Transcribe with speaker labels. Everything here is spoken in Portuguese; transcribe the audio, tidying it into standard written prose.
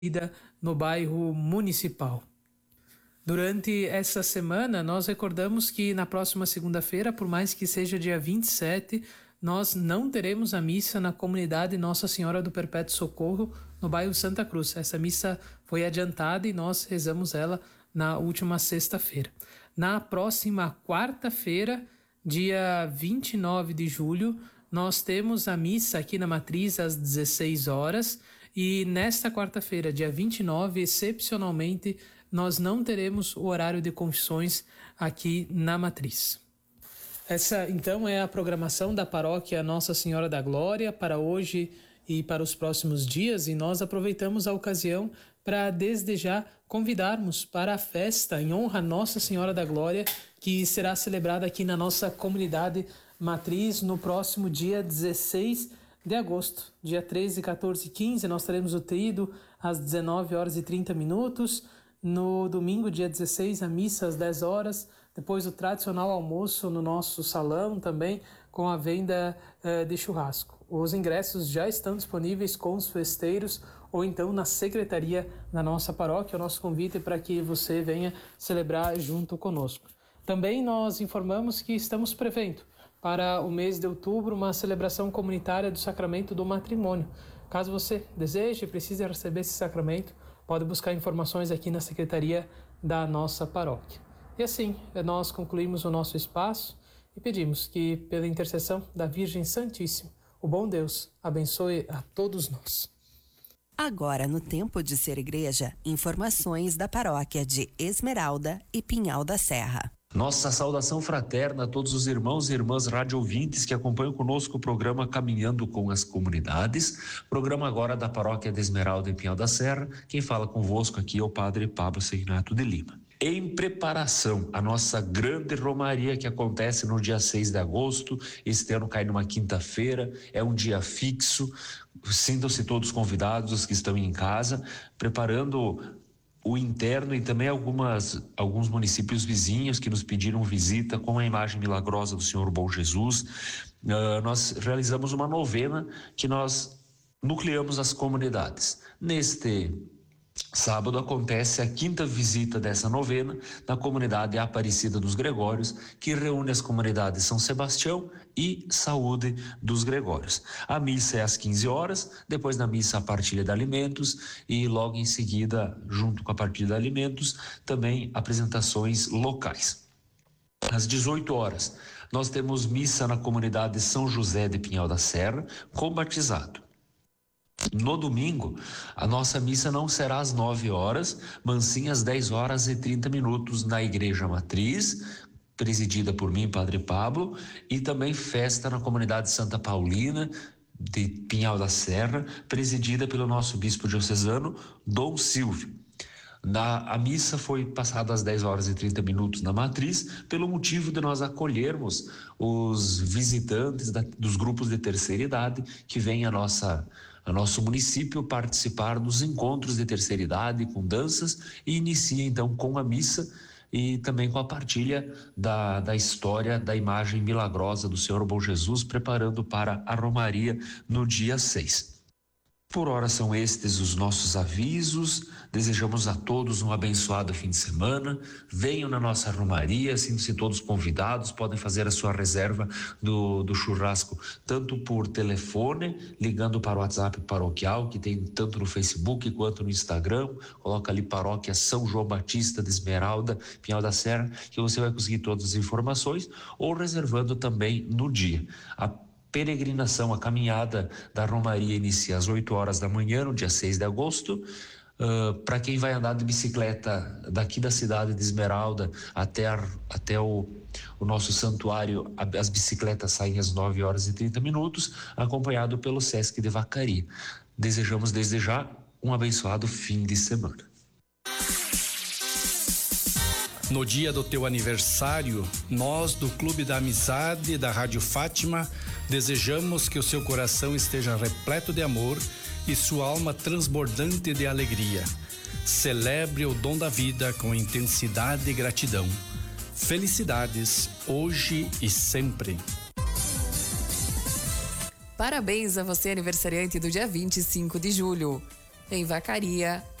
Speaker 1: no bairro Municipal. Durante essa semana, nós recordamos que na próxima segunda-feira, por mais que seja dia 27, nós não teremos a missa na comunidade Nossa Senhora do Perpétuo Socorro, no bairro Santa Cruz. Essa missa foi adiantada e nós rezamos ela na última sexta-feira. Na próxima quarta-feira, dia 29 de julho, nós temos a missa aqui na Matriz às 16 horas e nesta quarta-feira, dia 29, excepcionalmente, nós não teremos o horário de confissões aqui na Matriz. Essa, então, é a programação da paróquia Nossa Senhora da Glória para hoje e para os próximos dias, e nós aproveitamos a ocasião para, desde já, convidarmos para a festa em honra a Nossa Senhora da Glória, que será celebrada aqui na nossa comunidade Matriz no próximo dia 16 de agosto. Dia 13, 14 e 15 nós teremos o tríduo às 19 horas e 30 minutos. No domingo, dia 16, a missa às 10 horas, depois o tradicional almoço no nosso salão também, com a venda de churrasco. Os ingressos já estão disponíveis com os festeiros ou então na secretaria da nossa paróquia. O nosso convite para que você venha celebrar junto conosco. Também nós informamos que estamos prevendo para o mês de outubro uma celebração comunitária do sacramento do matrimônio. Caso você deseje e precise receber esse sacramento, pode buscar informações aqui na secretaria da nossa paróquia. E assim, nós concluímos o nosso espaço e pedimos que, pela intercessão da Virgem Santíssima, o bom Deus abençoe a todos nós.
Speaker 2: Agora, no Tempo de Ser Igreja, informações da paróquia de Esmeralda e Pinhal da Serra.
Speaker 3: Nossa saudação fraterna a todos os irmãos e irmãs rádio-ouvintes que acompanham conosco o programa Caminhando com as Comunidades, programa agora da paróquia de Esmeralda e Pinhal da Serra. Quem fala convosco aqui é o padre Pablo Segnato de Lima. Em preparação, a nossa grande romaria que acontece no dia 6 de agosto, este ano cai numa quinta-feira, é um dia fixo, sintam-se todos convidados, os que estão em casa, preparando o interno e também alguns municípios vizinhos que nos pediram visita com a imagem milagrosa do Senhor Bom Jesus. Nós realizamos uma novena que nós nucleamos as comunidades. Neste sábado acontece a quinta visita dessa novena na comunidade Aparecida dos Gregórios, que reúne as comunidades São Sebastião e Saúde dos Gregórios. A missa é às 15 horas, depois da missa a partilha de alimentos e logo em seguida, junto com a partilha de alimentos, também apresentações locais. Às 18 horas, nós temos missa na comunidade São José de Pinhal da Serra, com batizado. No domingo, a nossa missa não será às 9 horas, mas sim às 10 horas e 30 minutos na Igreja Matriz, presidida por mim, Padre Pablo, e também festa na comunidade Santa Paulina de Pinhal da Serra, presidida pelo nosso bispo diocesano, Dom Silvio. A missa foi passada às 10 horas e 30 minutos na Matriz, pelo motivo de nós acolhermos os visitantes dos grupos de terceira idade que vêm a nosso município participar dos encontros de terceira idade com danças, e inicia então com a missa e também com a partilha da história da imagem milagrosa do Senhor Bom Jesus, preparando para a Romaria no dia 6. Por hora são estes os nossos avisos. Desejamos a todos um abençoado fim de semana. Venham na nossa romaria, sintam-se todos convidados, podem fazer a sua reserva do churrasco tanto por telefone, ligando para o WhatsApp paroquial, que tem tanto no Facebook quanto no Instagram. Coloca ali Paróquia São João Batista de Esmeralda, Pinhal da Serra, que você vai conseguir todas as informações, ou reservando também no dia. A peregrinação, a caminhada da Romaria inicia às 8 horas da manhã, no dia 6 de agosto. Para quem vai andar de bicicleta daqui da cidade de Esmeralda até o nosso santuário, as bicicletas saem às 9 horas e 30 minutos, acompanhado pelo Sesc de Vacaria. Desejamos desde já um abençoado fim de semana.
Speaker 4: No dia do teu aniversário, nós do Clube da Amizade da Rádio Fátima desejamos que o seu coração esteja repleto de amor e sua alma transbordante de alegria. Celebre o dom da vida com intensidade e gratidão. Felicidades, hoje e sempre.
Speaker 5: Parabéns a você, aniversariante do dia 25 de julho. em Vacaria,